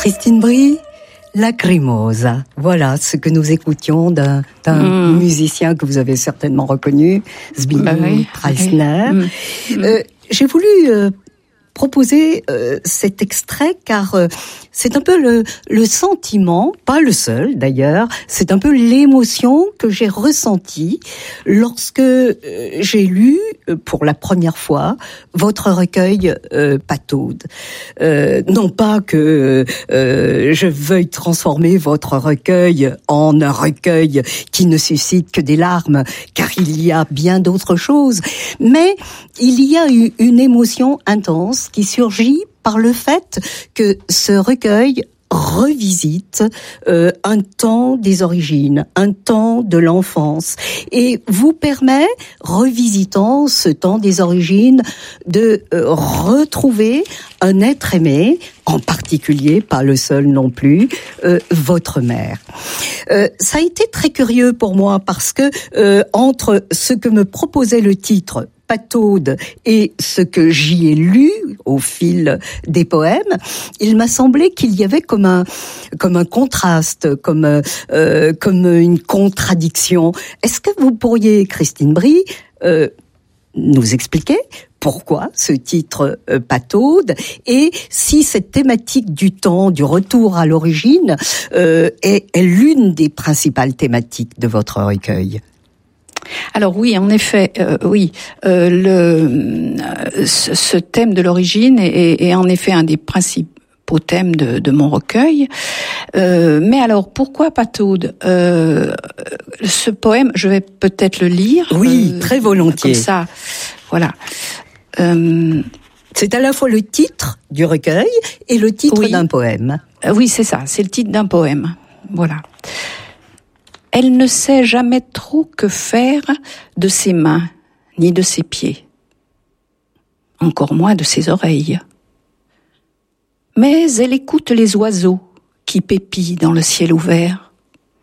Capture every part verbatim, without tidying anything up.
Christine Brie, Lacrimosa. Voilà ce que nous écoutions d'un, d'un mmh. musicien que vous avez certainement reconnu, Zbigniew bah oui, Preissner. Oui. Mmh. Euh, j'ai voulu euh, proposer euh, cet extrait car euh, c'est un peu le, le sentiment, pas le seul d'ailleurs, c'est un peu l'émotion que j'ai ressentie lorsque euh, j'ai lu euh, pour la première fois votre recueil euh, Pataude. Euh, non pas que euh, je veuille transformer votre recueil en un recueil qui ne suscite que des larmes, car il y a bien d'autres choses, mais il y a eu une émotion intense qui surgit par le fait que ce recueil revisite euh, un temps des origines, un temps de l'enfance, et vous permet, revisitant ce temps des origines, de euh, retrouver un être aimé, en particulier, pas le seul non plus, euh, votre mère. Euh, ça a été très curieux pour moi parce que euh, entre ce que me proposait le titre Pataude et ce que j'y ai lu au fil des poèmes, il m'a semblé qu'il y avait comme un comme un contraste, comme euh, comme une contradiction. Est-ce que vous pourriez, Christine Brie, euh, nous expliquer pourquoi ce titre euh, Pataude et si cette thématique du temps, du retour à l'origine, euh, est, est l'une des principales thématiques de votre recueil? Alors oui, en effet, euh, oui, euh, le euh, ce, ce thème de l'origine est, est en effet un des principaux thèmes de, de mon recueil. Euh, mais alors, pourquoi Pataude ? euh, Ce poème, je vais peut-être le lire. Oui, euh, très volontiers. Comme ça, voilà. Euh, c'est à la fois le titre du recueil et le titre oui, d'un poème. Euh, oui, c'est ça, c'est le titre d'un poème. Voilà. Elle ne sait jamais trop que faire de ses mains, ni de ses pieds, encore moins de ses oreilles. Mais elle écoute les oiseaux qui pépillent dans le ciel ouvert.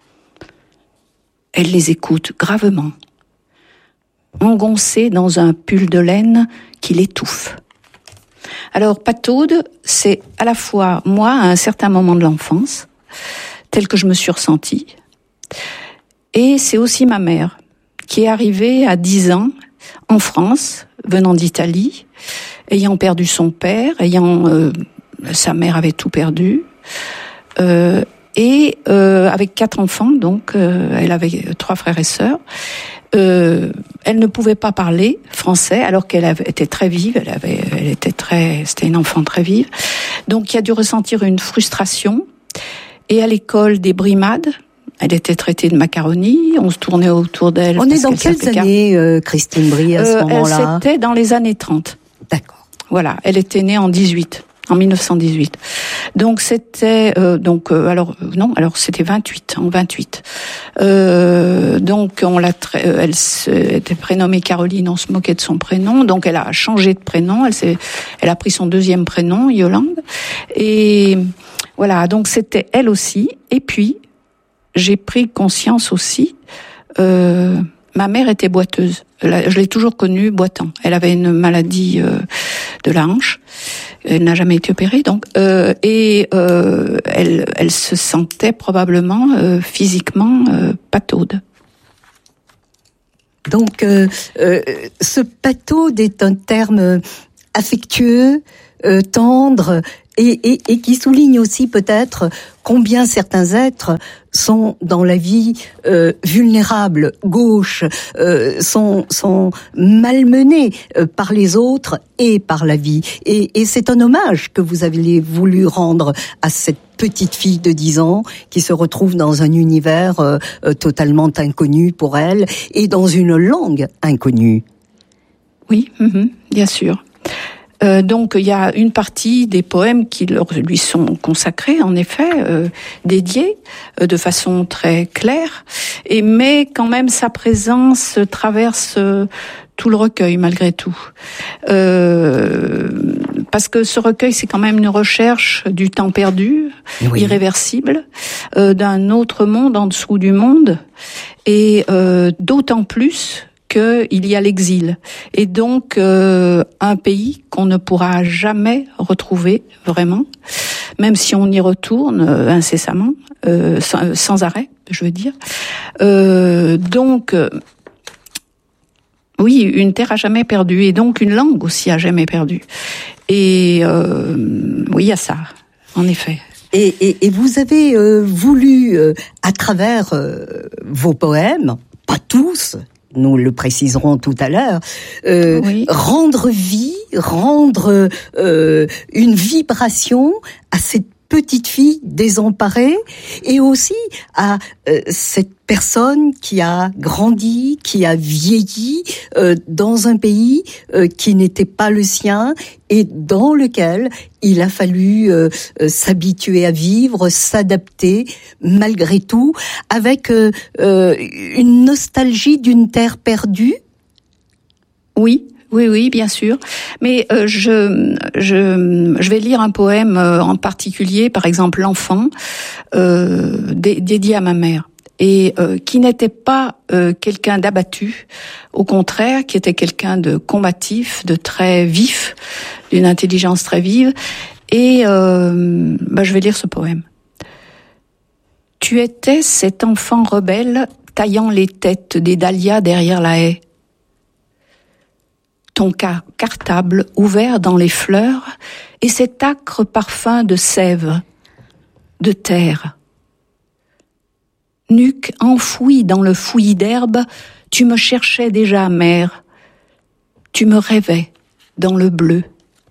Elle les écoute gravement, engoncée dans un pull de laine qui l'étouffe. Alors, Pataude, c'est à la fois moi, à un certain moment de l'enfance, tel que je me suis ressentie, et c'est aussi ma mère, qui est arrivée à dix ans en France, venant d'Italie, ayant perdu son père, ayant euh, sa mère avait tout perdu, euh, et euh, avec quatre enfants, donc euh, elle avait trois frères et sœurs. Euh, elle ne pouvait pas parler français alors qu'elle avait été très vive. Elle avait, elle était très, c'était une enfant très vive. Donc il a dû ressentir une frustration. Et à l'école des brimades, elle était traitée de macaroni, on se tournait autour d'elle. On est dans quelles années, euh, Christine Brie, à ce euh, moment-là ? C'était dans les années trente. D'accord. Voilà, elle était née en dix-huit, en mille neuf cent dix-huit. Donc c'était euh, donc euh, alors euh, non, alors c'était vingt-huit, en vingt-huit. Euh, donc on l'a tra- elle était prénommée Caroline, on se moquait de son prénom, donc elle a changé de prénom, elle s'est elle a pris son deuxième prénom, Yolande. Et voilà, donc c'était elle aussi. Et puis j'ai pris conscience aussi, euh, ma mère était boiteuse. Je l'ai toujours connue boitant. Elle avait une maladie euh, de la hanche. Elle n'a jamais été opérée, donc euh, et euh, elle, elle se sentait probablement euh, physiquement euh, pataude. Donc, euh, euh, ce pataude est un terme affectueux, euh, tendre, et, et, et qui souligne aussi peut-être combien certains êtres sont dans la vie euh, vulnérables, gauches, euh, sont, sont malmenés euh, par les autres et par la vie. Et, et c'est un hommage que vous avez voulu rendre à cette petite fille de dix ans qui se retrouve dans un univers euh, euh, totalement inconnu pour elle et dans une langue inconnue. Oui, mm-hmm, bien sûr. Euh, donc il y a une partie des poèmes qui leur, lui sont consacrés, en effet, euh, dédiés euh, de façon très claire, et mais quand même sa présence traverse euh, tout le recueil malgré tout, euh, parce que ce recueil c'est quand même une recherche du temps perdu, oui. irréversible, euh, d'un autre monde en dessous du monde, et euh, d'autant plus qu'il y a l'exil, et donc euh, un pays qu'on ne pourra jamais retrouver vraiment, même si on y retourne euh, incessamment, euh, sans, sans arrêt, je veux dire. Euh, donc, euh, oui, une terre à jamais perdue, et donc une langue aussi à jamais perdue. Et euh, oui, il y a ça, en effet. Et, et, et vous avez euh, voulu, euh, à travers euh, vos poèmes, pas tous, nous le préciserons tout à l'heure, euh, oui. rendre vie, rendre euh, une vibration à cette petite fille désemparée, et aussi à euh, cette personne qui a grandi, qui a vieilli euh, dans un pays euh, qui n'était pas le sien et dans lequel il a fallu euh, euh, s'habituer à vivre, s'adapter malgré tout, avec euh, euh, une nostalgie d'une terre perdue. Oui. Oui, oui, bien sûr. Mais euh, je, je, je vais lire un poème euh, en particulier, par exemple l'enfant, euh, dé- dédié à ma mère, et euh, qui n'était pas euh, quelqu'un d'abattu, au contraire, qui était quelqu'un de combatif, de très vif, d'une intelligence très vive. Et euh, bah, je vais lire ce poème. Tu étais cet enfant rebelle taillant les têtes des dahlias derrière la haie. Ton car- cartable ouvert dans les fleurs et cet âcre parfum de sève, de terre. Nuque enfouie dans le fouillis d'herbe, tu me cherchais déjà, mère. Tu me rêvais dans le bleu.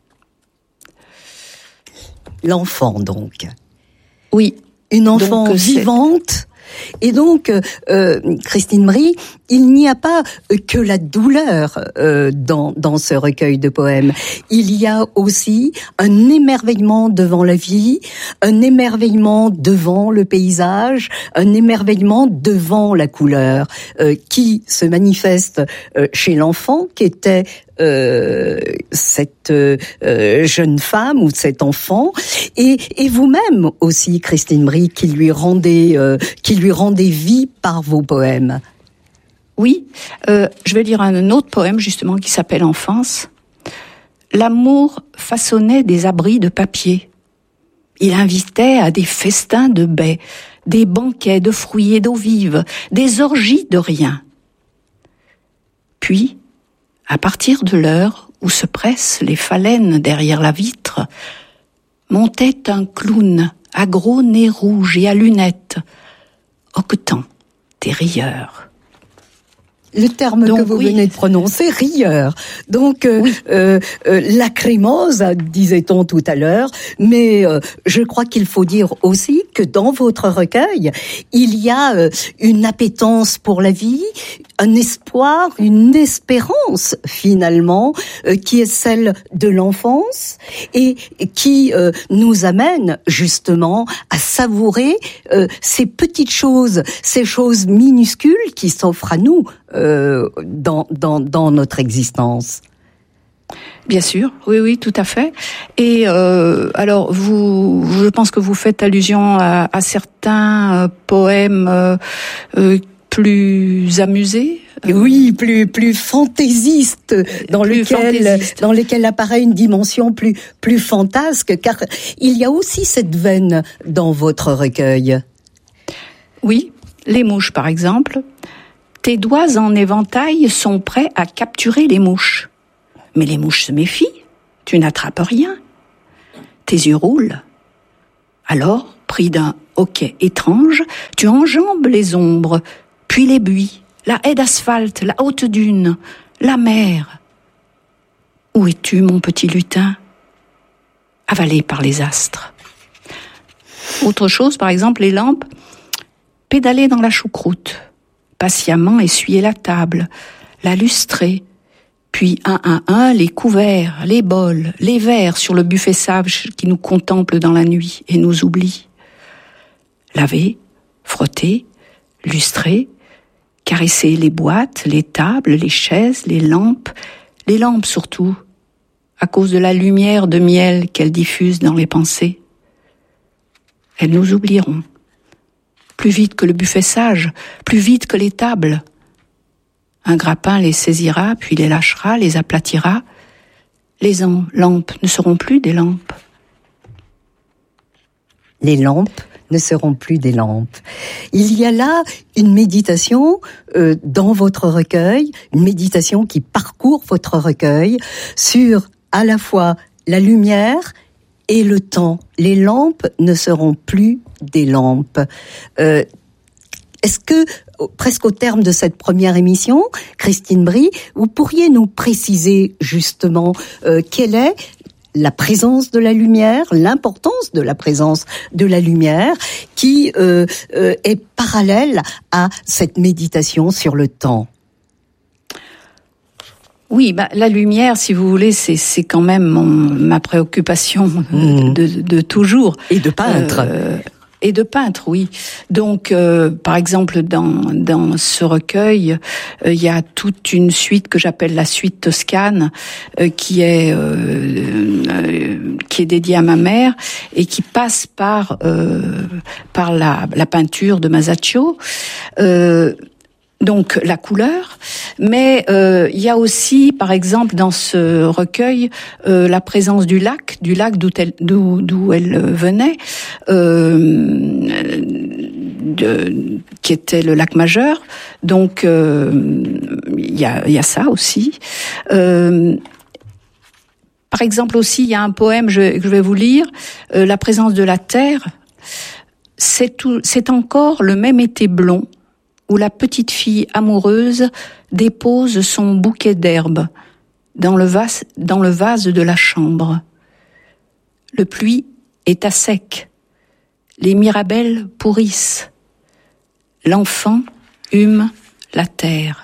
L'enfant, donc. Oui. Une enfant donc, vivante. C'est... Et donc, euh, Christine Mrie, il n'y a pas que la douleur euh, dans, dans ce recueil de poèmes. Il y a aussi un émerveillement devant la vie, un émerveillement devant le paysage, un émerveillement devant la couleur, euh, qui se manifeste euh, chez l'enfant, qui était Euh, cette euh, jeune femme ou cet enfant, et, et vous-même aussi, Christine Mrie, qui lui rendez, euh, qui lui rendez vie par vos poèmes. Oui, euh, je vais lire un autre poème justement qui s'appelle Enfance. L'amour façonnait des abris de papier. Il invitait à des festins de baies, des banquets de fruits et d'eau vive, des orgies de rien. Puis, à partir de l'heure où se pressent les phalènes derrière la vitre, montait un clown à gros nez rouge et à lunettes, octant des rieurs. Le terme Donc, que vous oui. venez de prononcer, rieur. Donc, euh, oui. euh, euh, lacrymose, disait-on tout à l'heure, mais euh, je crois qu'il faut dire aussi que dans votre recueil, il y a euh, une appétence pour la vie, un espoir, une espérance finalement, euh, qui est celle de l'enfance et qui euh, nous amène justement à savourer euh, ces petites choses, ces choses minuscules qui s'offrent à nous euh, dans, dans, dans notre existence. Bien sûr, oui, oui, tout à fait. Et euh, alors, vous, je pense que vous faites allusion à, à certains euh, poèmes euh, euh, plus amusés. Oui, plus plus fantaisiste, dans plus lequel fantaisiste. dans lesquels apparaît une dimension plus plus fantasque, car il y a aussi cette veine dans votre recueil. Oui, les mouches par exemple. Tes doigts en éventail sont prêts à capturer les mouches. Mais les mouches se méfient, tu n'attrapes rien. Tes yeux roulent. Alors, pris d'un hoquet étrange, tu enjambes les ombres, puis les buis, la haie d'asphalte, la haute dune, la mer. Où es-tu, mon petit lutin ? Avalé par les astres. Autre chose, par exemple, les lampes. Pédaler dans la choucroute, patiemment essuyer la table, la lustrer, puis un à un les couverts, les bols, les verres sur le buffet sage qui nous contemple dans la nuit et nous oublie. Laver, frotter, lustrer, caresser les boîtes, les tables, les chaises, les lampes, les lampes surtout, à cause de la lumière de miel qu'elles diffusent dans les pensées. Elles nous oublieront. Plus vite que le buffet sage, plus vite que les tables. Un grappin les saisira, puis les lâchera, les aplatira. Les lampes ne seront plus des lampes. les lampes ne seront plus des lampes. Il y a là une méditation euh, dans votre recueil, une méditation qui parcourt votre recueil sur à la fois la lumière et le temps. Les lampes ne seront plus des lampes. Euh, est-ce que, presque au terme de cette première émission, Christine Brie, vous pourriez nous préciser justement euh, quelle est la présence de la lumière, l'importance de la présence de la lumière, qui euh, euh, est parallèle à cette méditation sur le temps? Oui, bah, la lumière, si vous voulez, c'est, c'est quand même mon, ma préoccupation mmh. de, de, de toujours. Et de peintre. Euh, Et de peintre, oui. Donc, euh, par exemple, dans dans ce recueil, euh, il y a toute une suite que j'appelle la suite toscane, euh, qui est euh, euh, qui est dédiée à ma mère et qui passe par euh, par la la peinture de Masaccio. Euh, Donc la couleur, mais euh, il y a aussi, par exemple, dans ce recueil, euh, la présence du lac, du lac d'où elle, d'où, d'où elle venait, euh, de, qui était le lac Majeur. Donc euh, il y a, il y a ça aussi. Euh, par exemple aussi, il y a un poème je, que je vais vous lire, euh, la présence de la terre. C'est tout, c'est encore le même été blond, où la petite fille amoureuse dépose son bouquet d'herbes dans le vase, dans le vase de la chambre. Le pluie est à sec, les mirabelles pourrissent, l'enfant hume la terre.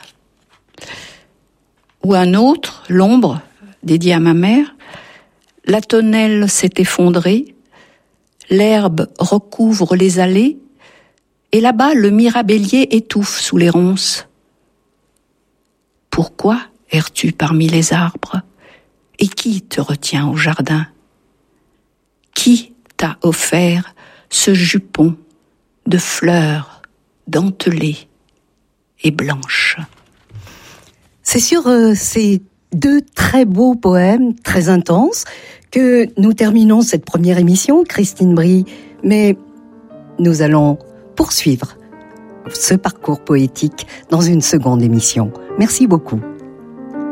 Ou un autre, l'ombre, dédié à ma mère, la tonnelle s'est effondrée, l'herbe recouvre les allées, et là-bas, le mirabellier étouffe sous les ronces. Pourquoi erres-tu parmi les arbres? Et qui te retient au jardin? Qui t'a offert ce jupon de fleurs dentelées et blanches? C'est sur euh, ces deux très beaux poèmes, très intenses, que nous terminons cette première émission, Christine Brie. Mais nous allons poursuivre ce parcours poétique dans une seconde émission. Merci beaucoup.